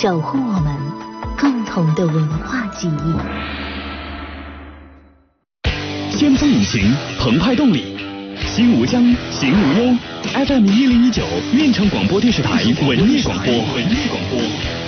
守护我们共同的文化记忆。 先锋引擎，澎湃动力，心无疆，行无忧。FM 1019，运城广播电视台文艺广播。